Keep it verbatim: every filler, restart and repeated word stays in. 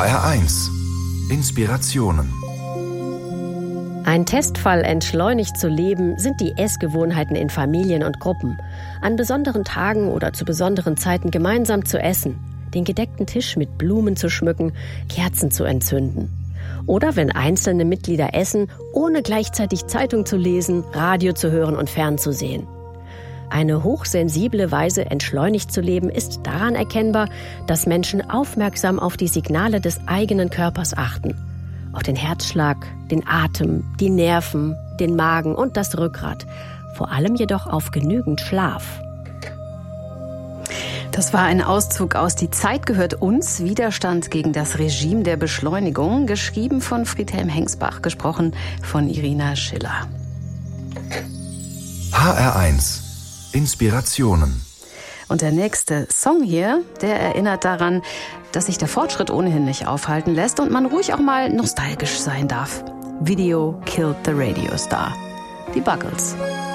H R eins. Inspirationen. Ein Testfall, entschleunigt zu leben, sind die Essgewohnheiten in Familien und Gruppen. An besonderen Tagen oder zu besonderen Zeiten gemeinsam zu essen, den gedeckten Tisch mit Blumen zu schmücken, Kerzen zu entzünden. Oder wenn einzelne Mitglieder essen, ohne gleichzeitig Zeitung zu lesen, Radio zu hören und fernzusehen. Eine hochsensible Weise, entschleunigt zu leben, ist daran erkennbar, dass Menschen aufmerksam auf die Signale des eigenen Körpers achten. Auf den Herzschlag, den Atem, die Nerven, den Magen und das Rückgrat. Vor allem jedoch auf genügend Schlaf. Das war ein Auszug aus Die Zeit gehört uns, Widerstand gegen das Regime der Beschleunigung, geschrieben von Friedhelm Hengsbach, gesprochen von Irina Schiller. H R eins. Inspirationen. Und der nächste Song hier, der erinnert daran, dass sich der Fortschritt ohnehin nicht aufhalten lässt und man ruhig auch mal nostalgisch sein darf. Video Killed the Radio Star. Die Buggles.